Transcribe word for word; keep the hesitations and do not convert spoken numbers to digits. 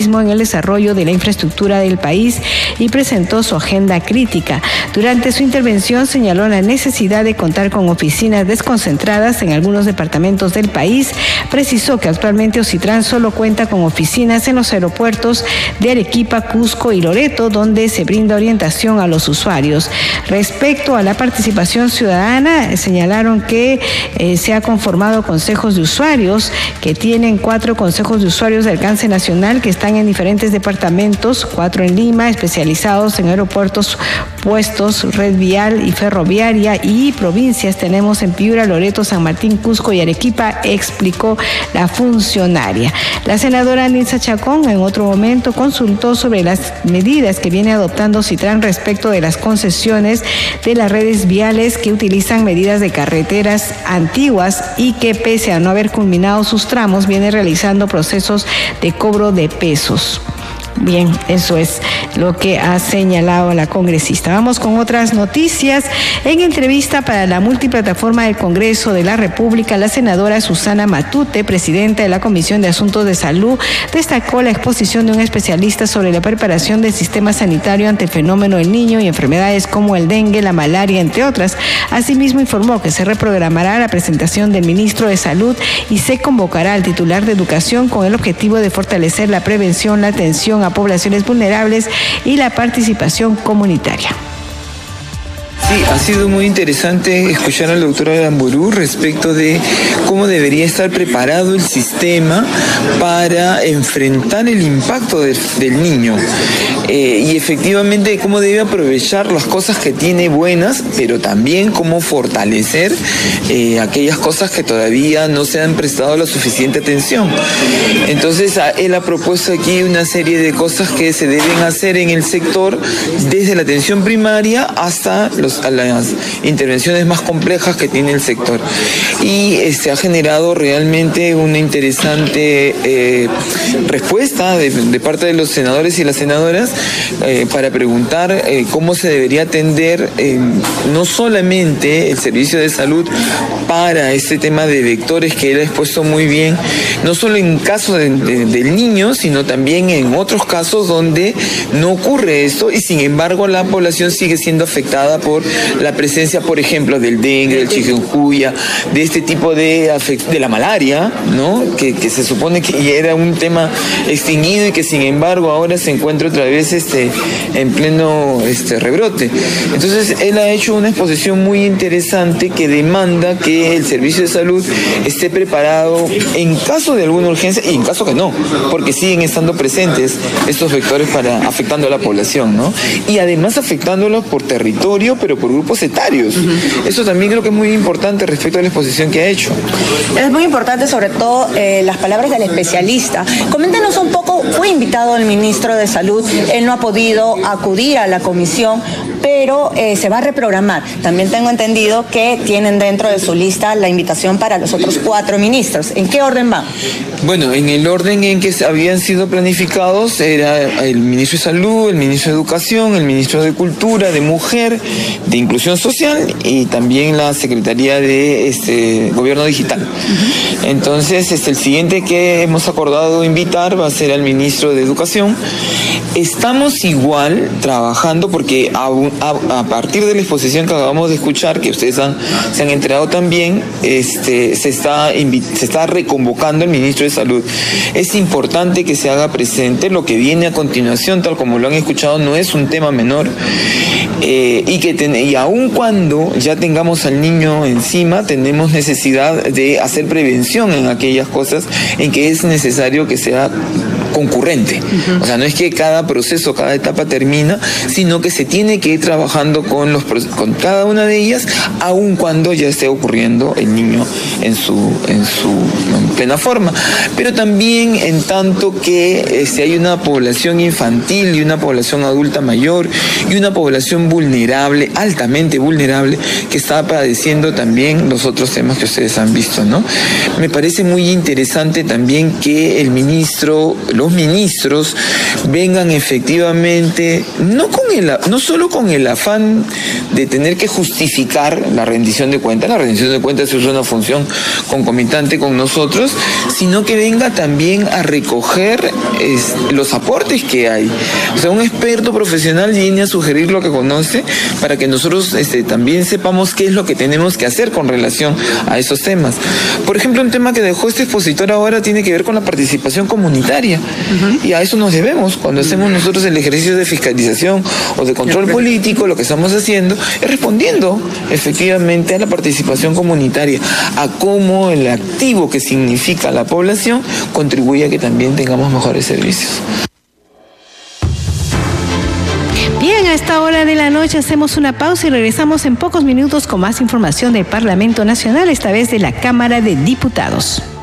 protagonismo en el desarrollo de la infraestructura del país y presentó su agenda crítica. Durante su intervención señaló la necesidad de contar con oficinas desconcentradas en algunos departamentos del país. Precisó que actualmente Ocitran solo cuenta con oficinas en los aeropuertos de Arequipa, Cusco y Loreto, donde se brinda orientación a los usuarios. Respecto a la participación ciudadana, señalaron que eh, se ha conformado consejos de usuarios, que tienen cuatro consejos de usuarios de alcance nacional que están en diferentes departamentos, cuatro en Lima, especializados en aeropuertos, puestos, red vial y ferroviaria, y provincias tenemos en Piura, Loreto, San Martín, Cusco y Arequipa, explicó la funcionaria. La senadora Nilsa Chacón en otro momento consultó sobre las medidas que viene adoptando Ocitran respecto de las concesiones de las redes viales que utilizan medidas de carreteras antiguas y que pese a no haber culminado sus tramos viene realizando procesos de cobro de pesos. Bien, eso es lo que ha señalado la congresista. Vamos con otras noticias. En entrevista para la multiplataforma del Congreso de la República, la senadora Susana Matute, presidenta de la Comisión de Asuntos de Salud, destacó la exposición de un especialista sobre la preparación del sistema sanitario ante el fenómeno del niño y enfermedades como el dengue, la malaria, entre otras. Asimismo, informó que se reprogramará la presentación del ministro de Salud y se convocará al titular de Educación con el objetivo de fortalecer la prevención, la atención a poblaciones vulnerables y la participación comunitaria. Sí, ha sido muy interesante escuchar al doctor Aramburú respecto de cómo debería estar preparado el sistema para enfrentar el impacto de, del niño eh, y efectivamente cómo debe aprovechar las cosas que tiene buenas, pero también cómo fortalecer eh, aquellas cosas que todavía no se han prestado la suficiente atención. Entonces, a, él ha propuesto aquí una serie de cosas que se deben hacer en el sector desde la atención primaria hasta los a las intervenciones más complejas que tiene el sector. Y este, ha generado realmente una interesante eh, respuesta de, de parte de los senadores y las senadoras eh, para preguntar eh, cómo se debería atender eh, no solamente el servicio de salud para este tema de vectores que él ha expuesto muy bien, no solo en caso de, de, del niño, sino también en otros casos donde no ocurre esto y sin embargo la población sigue siendo afectada por la presencia, por ejemplo, del dengue, del chikungunya, de este tipo de de la malaria, ¿no? Que, que se supone que era un tema extinguido y que sin embargo ahora se encuentra otra vez este, en pleno este, rebrote. Entonces, él ha hecho una exposición muy interesante que demanda que el servicio de salud esté preparado en caso de alguna urgencia y en caso que no, porque siguen estando presentes estos vectores para afectando a la población, ¿no? Y además afectándolos por territorio, pero por grupos etarios. Uh-huh. Eso también creo que es muy importante respecto a la exposición que ha hecho. Es muy importante sobre todo eh, las palabras del especialista. Coméntenos un poco, fue invitado el ministro de Salud, él no ha podido acudir a la comisión, pero eh, se va a reprogramar. También tengo entendido que tienen dentro de su lista la invitación para los otros cuatro ministros. ¿En qué orden va? Bueno, en el orden en que habían sido planificados era el ministro de Salud, el ministro de Educación, el ministro de Cultura, de Mujer, de Inclusión Social y también la Secretaría de este, Gobierno Digital. Uh-huh. Entonces, este, el siguiente que hemos acordado invitar va a ser al ministro de Educación. Estamos igual trabajando porque a, a, a partir de la exposición que acabamos de escuchar, que ustedes han, se han enterado también, este, se, está se está reconvocando el ministro de Salud. Es importante que se haga presente lo que viene a continuación, tal como lo han escuchado, no es un tema menor. Eh, y que ten, y aun cuando ya tengamos al niño encima, tenemos necesidad de hacer prevención en aquellas cosas en que es necesario que sea concurrente. Uh-huh. O sea, no es que cada proceso, cada etapa termina, sino que se tiene que ir trabajando con los con cada una de ellas, aun cuando ya esté ocurriendo el niño en su en su en plena forma. Pero también en tanto que este, hay una población infantil y una población adulta mayor y una población vulnerable, altamente vulnerable, que está padeciendo también los otros temas que ustedes han visto, ¿no? Me parece muy interesante también que el ministro los ministros vengan efectivamente, no, con el, no solo con el afán de tener que justificar la rendición de cuentas, la rendición de cuentas es una función concomitante con nosotros, sino que venga también a recoger es, los aportes que hay. O sea, un experto profesional viene a sugerir lo que conoce para que nosotros este, también sepamos qué es lo que tenemos que hacer con relación a esos temas. Por ejemplo, un tema que dejó este expositor ahora tiene que ver con la participación comunitaria. Uh-huh. Y a eso nos debemos. Cuando hacemos nosotros el ejercicio de fiscalización o de control político, lo que estamos haciendo es respondiendo efectivamente a la participación comunitaria, a cómo el activo que significa la población contribuye a que también tengamos mejores servicios. Bien, a esta hora de la noche hacemos una pausa y regresamos en pocos minutos con más información del Parlamento Nacional, esta vez de la Cámara de Diputados.